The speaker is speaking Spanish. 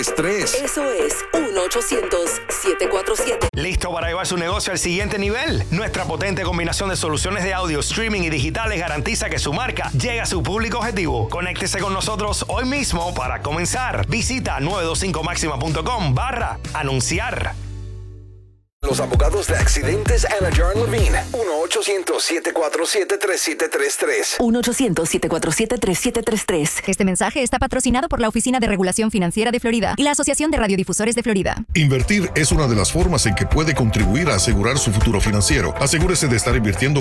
Estrés. Eso es 1-800-747. ¿Listo para llevar su negocio al siguiente nivel? Nuestra potente combinación de soluciones de audio, streaming y digitales garantiza que su marca llegue a su público objetivo. Conéctese con nosotros hoy mismo para comenzar. Visita 925maxima.com/anunciar. Los abogados de accidentes Anna Jarn Levine. 1-800-747-3733. 1-800-747-3733. Este mensaje está patrocinado por la Oficina de Regulación Financiera de Florida y la Asociación de Radiodifusores de Florida. Invertir es una de las formas en que puede contribuir a asegurar su futuro financiero. Asegúrese de estar invirtiendo